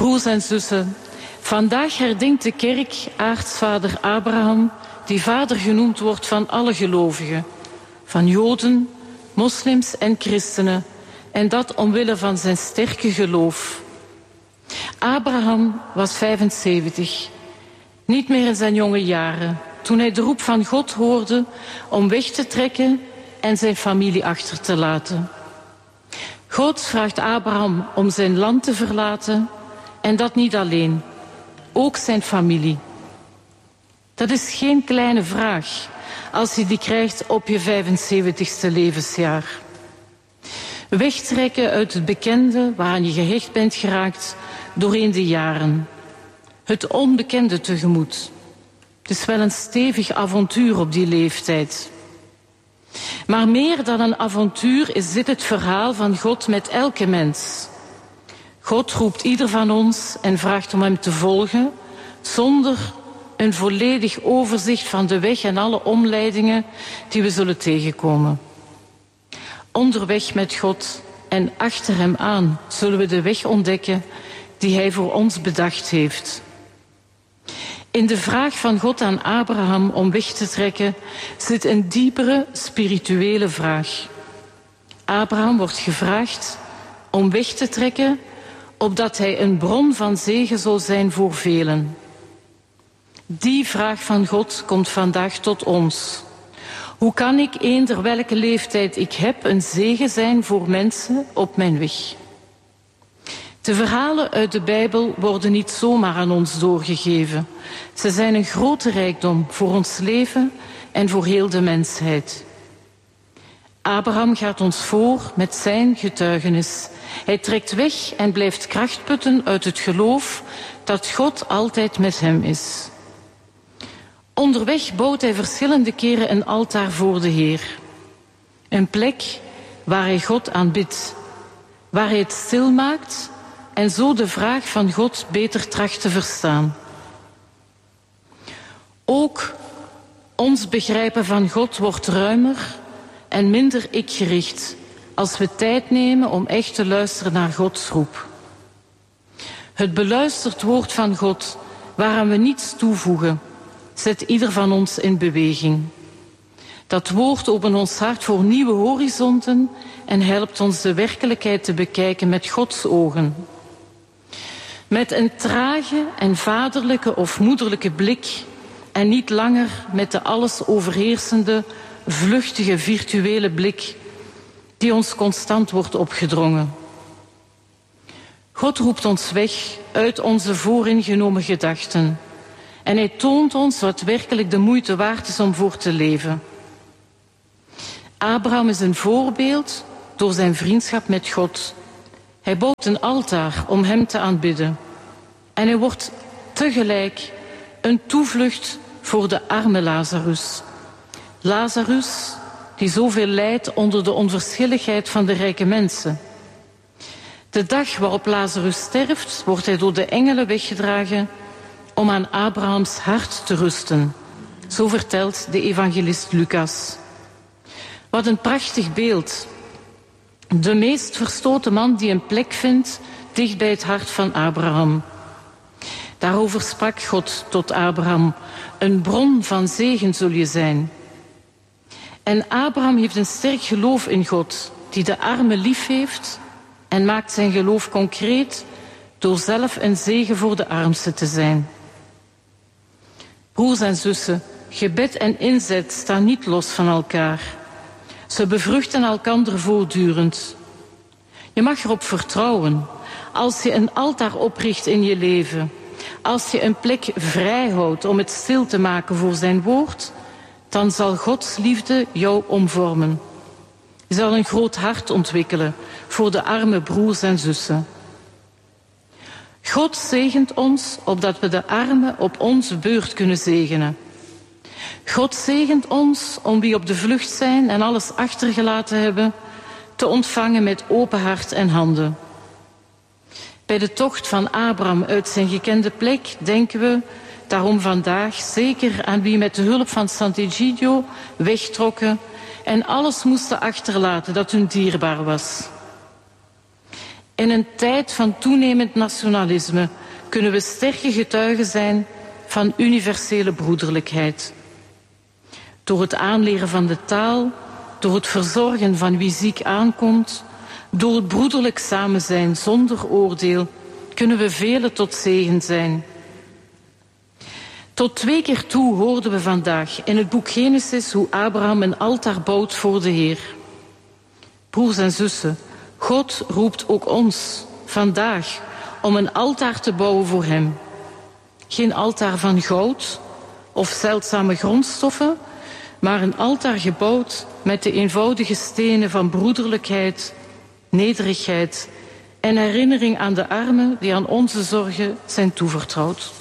Broers en zussen, vandaag herdenkt de kerk aartsvader Abraham, die vader genoemd wordt van alle gelovigen, van Joden, moslims en christenen, en dat omwille van zijn sterke geloof. Abraham was 75, niet meer in zijn jonge jaren, toen hij de roep van God hoorde om weg te trekken en zijn familie achter te laten. God vraagt Abraham om zijn land te verlaten en dat niet alleen, ook zijn familie. Dat is geen kleine vraag als je die krijgt op je 75ste levensjaar. Wegtrekken uit het bekende waaraan je gehecht bent geraakt doorheen de jaren. Het onbekende tegemoet. Het is wel een stevig avontuur op die leeftijd. Maar meer dan een avontuur is dit het verhaal van God met elke mens. God roept ieder van ons en vraagt om hem te volgen, zonder een volledig overzicht van de weg en alle omleidingen die we zullen tegenkomen. Onderweg met God en achter hem aan zullen we de weg ontdekken die hij voor ons bedacht heeft. In de vraag van God aan Abraham om weg te trekken zit een diepere spirituele vraag. Abraham wordt gevraagd om weg te trekken, opdat hij een bron van zegen zal zijn voor velen. Die vraag van God komt vandaag tot ons. Hoe kan ik, eender welke leeftijd ik heb, een zegen zijn voor mensen op mijn weg? De verhalen uit de Bijbel worden niet zomaar aan ons doorgegeven. Ze zijn een grote rijkdom voor ons leven en voor heel de mensheid. Abraham gaat ons voor met zijn getuigenis. Hij trekt weg en blijft kracht putten uit het geloof dat God altijd met hem is. Onderweg bouwt hij verschillende keren een altaar voor de Heer. Een plek waar hij God aanbidt, waar hij het stil maakt en zo de vraag van God beter tracht te verstaan. Ook ons begrijpen van God wordt ruimer en minder ikgericht als we tijd nemen om echt te luisteren naar Gods roep. Het beluisterd woord van God, waaraan we niets toevoegen, zet ieder van ons in beweging. Dat woord opent ons hart voor nieuwe horizonten en helpt ons de werkelijkheid te bekijken met Gods ogen. Met een trage en vaderlijke of moederlijke blik en niet langer met de alles overheersende, vluchtige virtuele blik die ons constant wordt opgedrongen. God roept ons weg uit onze vooringenomen gedachten en hij toont ons wat werkelijk de moeite waard is om voor te leven. Abraham is een voorbeeld door zijn vriendschap met God. Hij bouwt een altaar om hem te aanbidden. En hij wordt tegelijk een toevlucht voor de arme Lazarus. Lazarus die zoveel lijdt onder de onverschilligheid van de rijke mensen. De dag waarop Lazarus sterft, wordt hij door de engelen weggedragen om aan Abrahams hart te rusten. Zo vertelt de evangelist Lucas. Wat een prachtig beeld. De meest verstoten man die een plek vindt dicht bij het hart van Abraham. Daarover sprak God tot Abraham. Een bron van zegen zul je zijn. En Abraham heeft een sterk geloof in God, die de armen lief heeft en maakt zijn geloof concreet door zelf een zegen voor de armsten te zijn. Broers en zussen, gebed en inzet staan niet los van elkaar. Ze bevruchten elkander voortdurend. Je mag erop vertrouwen. Als je een altaar opricht in je leven, als je een plek vrijhoudt om het stil te maken voor zijn woord, dan zal Gods liefde jou omvormen. Je zal een groot hart ontwikkelen voor de arme broers en zussen. God zegent ons opdat we de armen op onze beurt kunnen zegenen. God zegent ons om wie op de vlucht zijn en alles achtergelaten hebben, te ontvangen met open hart en handen. Bij de tocht van Abraham uit zijn gekende plek denken we daarom vandaag zeker aan wie met de hulp van Sant'Egidio wegtrokken en alles moesten achterlaten dat hun dierbaar was. In een tijd van toenemend nationalisme kunnen we sterke getuigen zijn van universele broederlijkheid. Door het aanleren van de taal, door het verzorgen van wie ziek aankomt, door het broederlijk samen zijn zonder oordeel, kunnen we velen tot zegen zijn. Tot 2 keer toe hoorden we vandaag in het boek Genesis hoe Abraham een altaar bouwt voor de Heer. Broers en zussen, God roept ook ons vandaag om een altaar te bouwen voor hem. Geen altaar van goud of zeldzame grondstoffen, maar een altaar gebouwd met de eenvoudige stenen van broederlijkheid, nederigheid en herinnering aan de armen die aan onze zorgen zijn toevertrouwd.